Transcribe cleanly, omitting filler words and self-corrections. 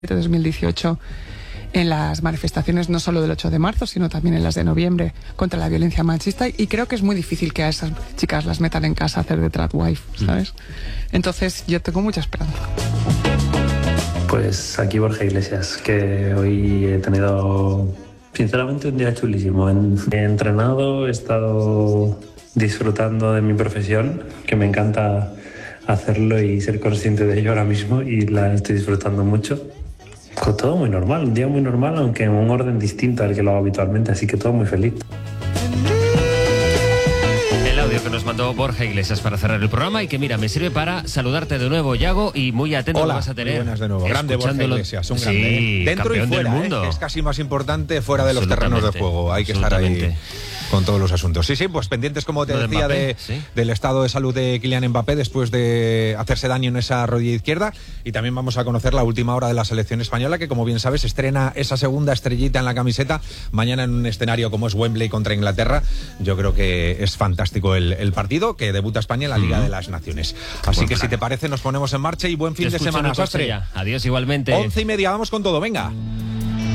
2018 en las manifestaciones no solo del 8 de marzo, sino también en las de noviembre contra la violencia machista, y creo que es muy difícil que a esas chicas las metan en casa a hacer de tradwife, ¿sabes? Entonces yo tengo mucha esperanza. Pues aquí Borja Iglesias, que hoy he tenido sinceramente un día chulísimo. He entrenado, he estado disfrutando de mi profesión, que me encanta hacerlo y ser consciente de ello ahora mismo, y la estoy disfrutando mucho. Con todo muy normal, un día muy normal, aunque en un orden distinto al que lo hago habitualmente, así que todo muy feliz. El audio que nos mandó Borja Iglesias para cerrar el programa, y que mira, me sirve para saludarte de nuevo, Yago, y muy atento. Hola, vas a tener. muy buenas de nuevo. Grande Borja Iglesias, un grande. Sí, dentro y fuera, del mundo. Que es casi más importante fuera de los terrenos de juego. Hay que estar ahí con todos los asuntos. Sí, pues pendientes, como te decía, del estado de salud de Kylian Mbappé después de hacerse daño en esa rodilla izquierda. Y también vamos a conocer la última hora de la selección española, que, como bien sabes, estrena esa segunda estrellita en la camiseta mañana en un escenario como es Wembley contra Inglaterra. Yo creo que es fantástico el partido, que debuta España en la Liga de las Naciones. Así que, si te parece, nos ponemos en marcha y buen fin de semana, Sastre. Adiós igualmente. 11:30, vamos con todo, venga.